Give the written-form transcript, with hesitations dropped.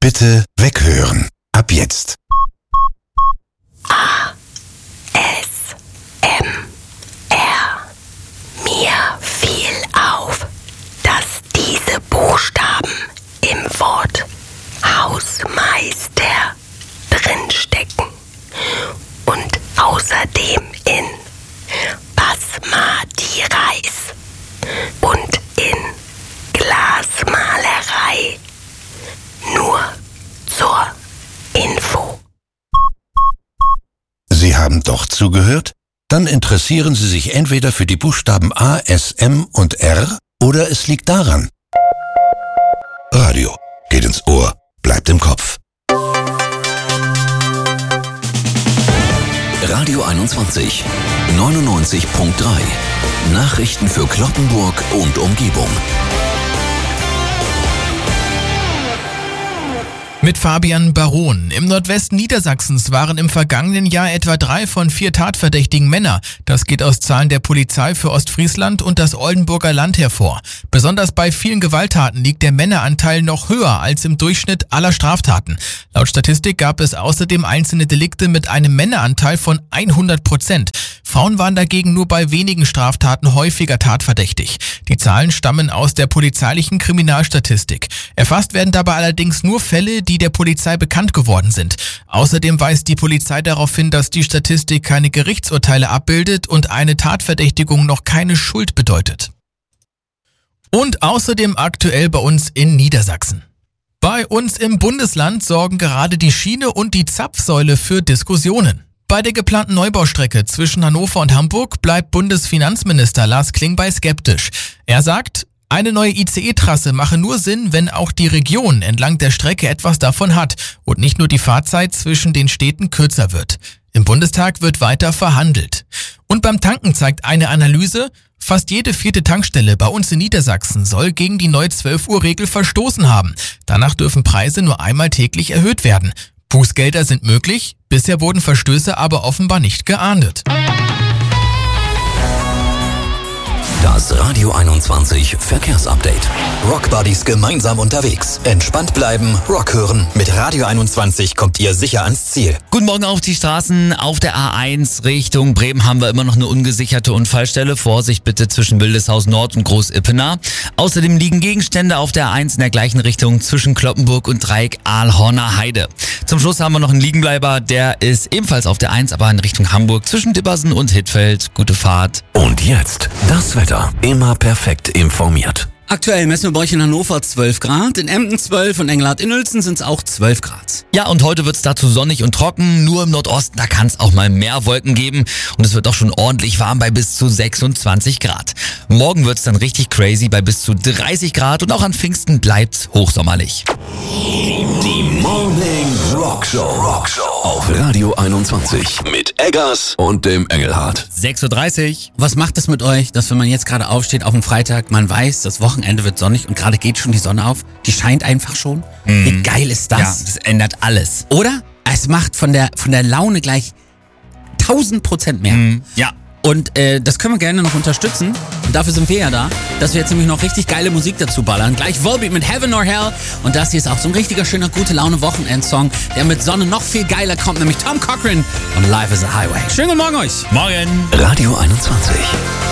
Bitte weghören. Ab jetzt. ASMR. Mir fiel auf, dass diese Buchstaben im Wort Hausmeister drinstecken und außerdem in Basmati Reis und in Glasmalerei. Nur zur Info. Sie haben doch zugehört? Dann interessieren Sie sich entweder für die Buchstaben A, S, M und R oder es liegt daran. Radio geht ins Ohr, bleibt im Kopf. Radio 21, 99.3. Nachrichten für Cloppenburg und Umgebung. Mit Fabian Baron. Im Nordwesten Niedersachsens waren im vergangenen Jahr etwa 3 von 4 tatverdächtigen Männer. Das geht aus Zahlen der Polizei für Ostfriesland und das Oldenburger Land hervor. Besonders bei vielen Gewalttaten liegt der Männeranteil noch höher als im Durchschnitt aller Straftaten. Laut Statistik gab es außerdem einzelne Delikte mit einem Männeranteil von 100%. Frauen waren dagegen nur bei wenigen Straftaten häufiger tatverdächtig. Die Zahlen stammen aus der polizeilichen Kriminalstatistik. Erfasst werden dabei allerdings nur Fälle, die der Polizei bekannt geworden sind. Außerdem weist die Polizei darauf hin, dass die Statistik keine Gerichtsurteile abbildet und eine Tatverdächtigung noch keine Schuld bedeutet. Und außerdem aktuell bei uns in Niedersachsen. Bei uns im Bundesland sorgen gerade die Schiene und die Zapfsäule für Diskussionen. Bei der geplanten Neubaustrecke zwischen Hannover und Hamburg bleibt Bundesfinanzminister Lars Klingbeil skeptisch. Er sagt, eine neue ICE-Trasse mache nur Sinn, wenn auch die Region entlang der Strecke etwas davon hat und nicht nur die Fahrzeit zwischen den Städten kürzer wird. Im Bundestag wird weiter verhandelt. Und beim Tanken zeigt eine Analyse, fast jede 4. Tankstelle bei uns in Niedersachsen soll gegen die neue 12-Uhr-Regel verstoßen haben. Danach dürfen Preise nur einmal täglich erhöht werden. Bußgelder sind möglich, bisher wurden Verstöße aber offenbar nicht geahndet. Das Radio 21 Verkehrsupdate. Rockbuddies gemeinsam unterwegs. Entspannt bleiben, Rock hören. Mit Radio 21 kommt ihr sicher ans Ziel. Guten Morgen auf die Straßen. Auf der A1 Richtung Bremen haben wir immer noch eine ungesicherte Unfallstelle. Vorsicht bitte zwischen Wildeshausen Nord und Groß-Ippenaar. Außerdem liegen Gegenstände auf der A1 in der gleichen Richtung zwischen Cloppenburg und Dreieck Aalhorner Heide. Zum Schluss haben wir noch einen Liegenbleiber. Der ist ebenfalls auf der 1, aber in Richtung Hamburg zwischen Dibbersen und Hittfeld. Gute Fahrt. Und jetzt das Wetter. Immer perfekt informiert. Aktuell messen wir bei euch in Hannover 12 Grad, in Emden 12 und Engelhardt-Innölzen sind es auch 12 Grad. Ja, und heute wird's dazu sonnig und trocken. Nur im Nordosten, da kann es auch mal mehr Wolken geben. Und es wird auch schon ordentlich warm bei bis zu 26 Grad. Morgen wird's dann richtig crazy bei bis zu 30 Grad. Und auch an Pfingsten bleibt's hochsommerlich. Die Morning Rockshow auf Radio 21 mit Eggers und dem Engelhardt. 6.30 Uhr. Was macht es mit euch, dass wenn man jetzt gerade aufsteht auf dem Freitag, man weiß, das Wochenende wird sonnig und gerade geht schon die Sonne auf, die scheint einfach schon? Wie geil ist das? Ja, das ändert alles. Oder? Es macht von der Laune gleich 1000% mehr. Ja. Und das können wir gerne noch unterstützen. Und dafür sind wir ja da, dass wir jetzt nämlich noch richtig geile Musik dazu ballern. Gleich Volbeat mit Heaven or Hell. Und das hier ist auch so ein richtiger schöner Gute-Laune-Wochenend-Song, der mit Sonne noch viel geiler kommt, nämlich Tom Cochrane und Life is a Highway. Schönen guten Morgen euch. Morgen. Radio 21.